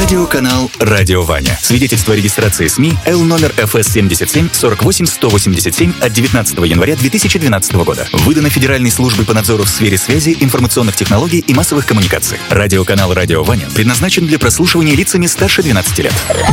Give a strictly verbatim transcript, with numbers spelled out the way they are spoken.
Радиоканал «Радио Ваня». Свидетельство о регистрации СМИ Л номер эф эс семьдесят семь сорок восемь сто восемьдесят семь от девятнадцатого января две тысячи двенадцатого года. Выдано Федеральной службой по надзору в сфере связи, информационных технологий и массовых коммуникаций. Радиоканал «Радио Ваня» предназначен для прослушивания лицами старше двенадцати лет.